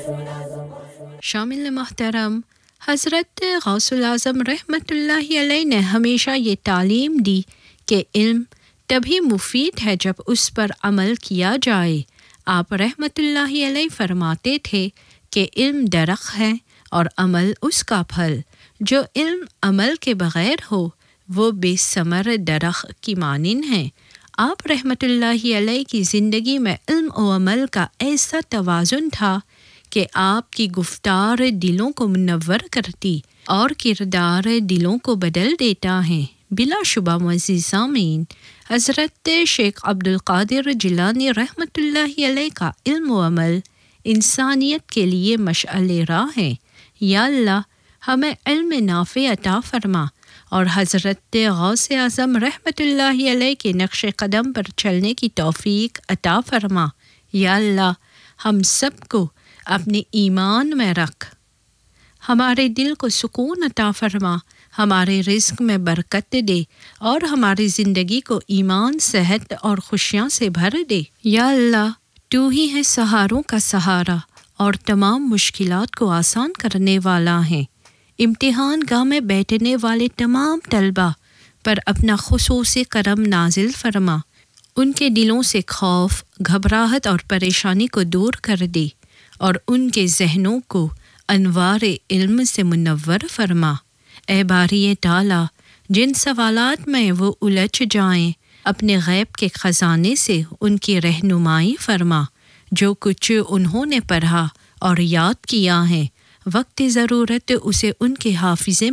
شامل محترم، حضرت غوث الاعظم رحمۃ اللہ علیہ نے ہمیشہ یہ تعلیم دی کہ علم تبھی مفید ہے جب اس پر عمل کیا جائے۔ آپ رحمۃ اللہ علیہ فرماتے تھے کہ علم درخت ہے اور عمل اس کا پھل۔ جو علم عمل کے بغیر ہو وہ بے ثمر درخت کی مانند ہے۔ آپ رحمۃ اللہ علیہ کی زندگی میں علم و عمل کا ایسا توازن تھا کہ آپ کی گفتار دلوں کو منور کرتی اور کردار دلوں کو بدل دیتا ہے۔ بلا شبہ معزز سامعین، حضرت شیخ عبد القادر جیلانی رحمۃ اللہ علیہ کا علم و عمل انسانیت کے لیے مشعل راہ ہے۔ یا اللہ ہمیں علم نافع عطا فرما اور حضرت غوث اعظم رحمۃ اللہ علیہ کے نقش قدم پر چلنے کی توفیق عطا فرما۔ یا اللہ ہم سب کو اپنے ایمان میں رکھ، ہمارے دل کو سکون عطا فرما، ہمارے رزق میں برکت دے اور ہماری زندگی کو ایمان، صحت اور خوشیاں سے بھر دے۔ یا اللہ تو ہی ہے سہاروں کا سہارا اور تمام مشکلات کو آسان کرنے والا ہے۔ امتحان گاہ میں بیٹھنے والے تمام طلباء پر اپنا خصوصی کرم نازل فرما، ان کے دلوں سے خوف، گھبراہٹ اور پریشانی کو دور کر دے اور ان کے ذہنوں کو انوار علم سے منور فرما۔ اے باری تعالیٰ، جن سوالات میں وہ الجھ جائیں اپنے غیب کے خزانے سے ان کی رہنمائی فرما۔ جو کچھ انہوں نے پڑھا اور یاد کیا ہے، وقت ضرورت اسے ان کے حافظے